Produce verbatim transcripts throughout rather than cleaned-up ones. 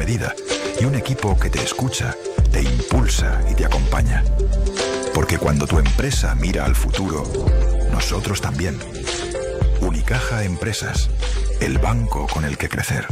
medida y un equipo que te escucha, te impulsa y te acompaña. Porque cuando tu empresa mira al futuro, nosotros también. Unicaja Empresas, el banco con el que crecer.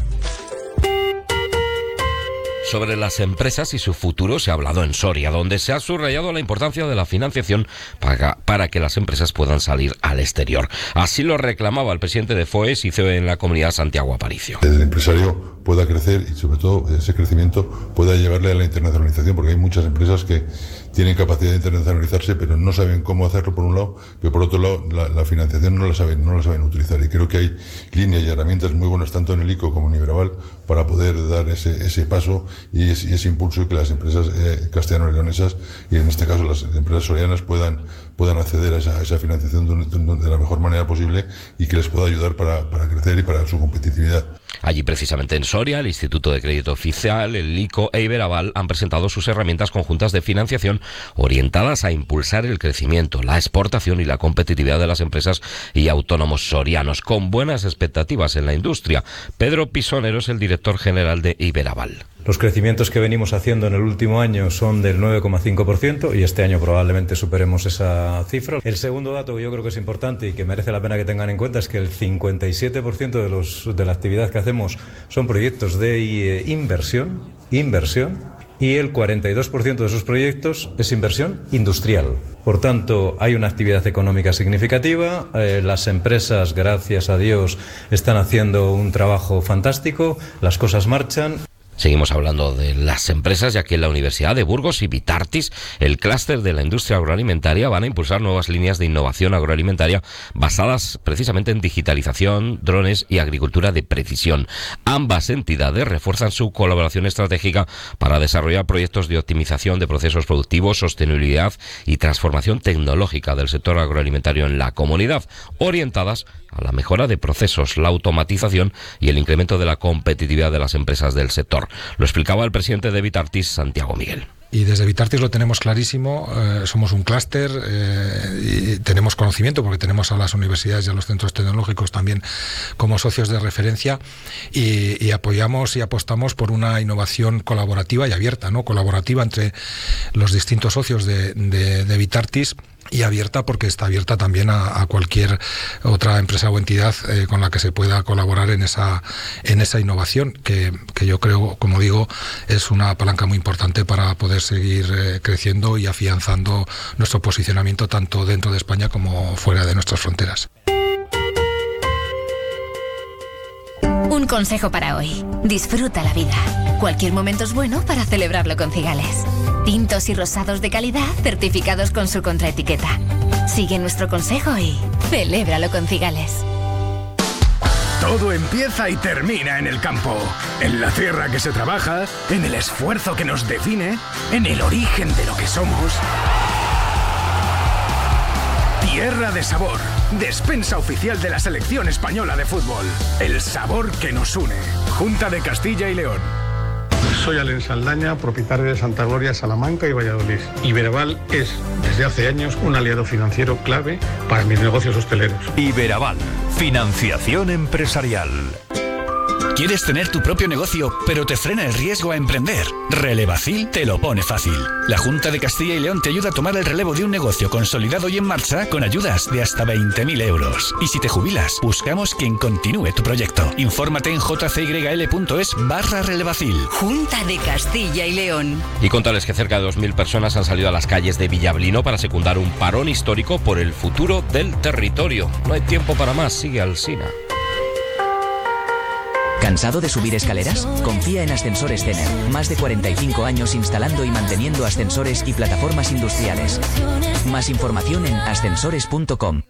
Sobre las empresas y su futuro se ha hablado en Soria, donde se ha subrayado la importancia de la financiación para, para que las empresas puedan salir al exterior. Así lo reclamaba el presidente de FOES y C E O en la comunidad, Santiago Aparicio. El empresario pueda crecer y sobre todo ese crecimiento pueda llevarle a la internacionalización, porque hay muchas empresas que tienen capacidad de internacionalizarse pero no saben cómo hacerlo por un lado, pero por otro lado la, la financiación no la saben no la saben utilizar, y creo que hay líneas y herramientas muy buenas tanto en el I C O como en Iberaval para poder dar ese, ese paso y ese, y ese impulso, y que las empresas eh, castellano-leonesas y en este caso las empresas sorianas puedan puedan acceder a esa, a esa financiación de, de, de la mejor manera posible y que les pueda ayudar para, para crecer y para su competitividad. Allí, precisamente en Soria, el Instituto de Crédito Oficial, el I C O e Iberaval han presentado sus herramientas conjuntas de financiación orientadas a impulsar el crecimiento, la exportación y la competitividad de las empresas y autónomos sorianos, con buenas expectativas en la industria. Pedro Pisonero es el director general de Iberaval. Los crecimientos que venimos haciendo en el último año son del nueve coma cinco por ciento y este año probablemente superemos esa cifra. El segundo dato que yo creo que es importante y que merece la pena que tengan en cuenta es que el cincuenta y siete por ciento de, los, de la actividad que hacemos son proyectos de inversión, inversión, y el cuarenta y dos por ciento de esos proyectos es inversión industrial. Por tanto, hay una actividad económica significativa, eh, las empresas, gracias a Dios, están haciendo un trabajo fantástico, las cosas marchan. Seguimos hablando de las empresas, ya que en la Universidad de Burgos y Vitartis, el clúster de la industria agroalimentaria, van a impulsar nuevas líneas de innovación agroalimentaria basadas precisamente en digitalización, drones y agricultura de precisión. Ambas entidades refuerzan su colaboración estratégica para desarrollar proyectos de optimización de procesos productivos, sostenibilidad y transformación tecnológica del sector agroalimentario en la comunidad, orientadas a la mejora de procesos, la automatización y el incremento de la competitividad de las empresas del sector. Lo explicaba el presidente de Vitartis, Santiago Miguel. Y desde Vitartis lo tenemos clarísimo, eh, somos un clúster eh, y tenemos conocimiento porque tenemos a las universidades y a los centros tecnológicos también como socios de referencia y, y apoyamos y apostamos por una innovación colaborativa y abierta, ¿no? Colaborativa entre los distintos socios de, de, de Vitartis, y abierta porque está abierta también a, a cualquier otra empresa o entidad eh, con la que se pueda colaborar en esa en esa innovación que, que yo creo, como digo, es una palanca muy importante para poder seguir eh, creciendo y afianzando nuestro posicionamiento tanto dentro de España como fuera de nuestras fronteras. Un consejo para hoy. Disfruta la vida. Cualquier momento es bueno para celebrarlo con Cigales. Tintos y rosados de calidad certificados con su contraetiqueta. Sigue nuestro consejo y celébralo con Cigales. Todo empieza y termina en el campo, en la tierra que se trabaja, en el esfuerzo que nos define, en el origen de lo que somos. Tierra de Sabor, despensa oficial de la selección española de fútbol. El sabor que nos une. Junta de Castilla y León. Soy Alen Saldaña, propietario de Santa Gloria, Salamanca y Valladolid. Iberaval es, desde hace años, un aliado financiero clave para mis negocios hosteleros. Iberaval, financiación empresarial. ¿Quieres tener tu propio negocio, pero te frena el riesgo a emprender? Relevacil te lo pone fácil. La Junta de Castilla y León te ayuda a tomar el relevo de un negocio consolidado y en marcha con ayudas de hasta veinte mil euros. Y si te jubilas, buscamos quien continúe tu proyecto. Infórmate en jcyl.es barra relevacil. Junta de Castilla y León. Y contarles que cerca de dos mil personas han salido a las calles de Villablino para secundar un parón histórico por el futuro del territorio. No hay tiempo para más, sigue Alsina. ¿Cansado de subir escaleras? Confía en Ascensores Cener. Más de cuarenta y cinco años instalando y manteniendo ascensores y plataformas industriales. Más información en ascensores punto com.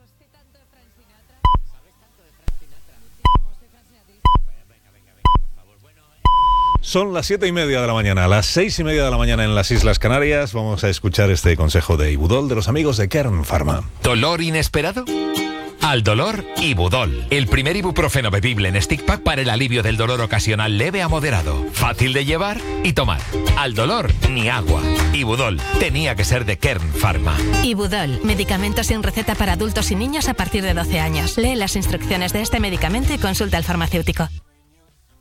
Son las siete y media de la mañana, las seis y media de la mañana en las Islas Canarias. Vamos a escuchar este consejo de Ibudol de los amigos de Kern Pharma. ¿Dolor inesperado? Al dolor, Ibudol. El primer ibuprofeno bebible en stick pack para el alivio del dolor ocasional leve a moderado. Fácil de llevar y tomar. Al dolor, ni agua. Ibudol. Tenía que ser de Kern Pharma. Ibudol. Medicamento sin receta para adultos y niños a partir de doce años. Lee las instrucciones de este medicamento y consulta al farmacéutico.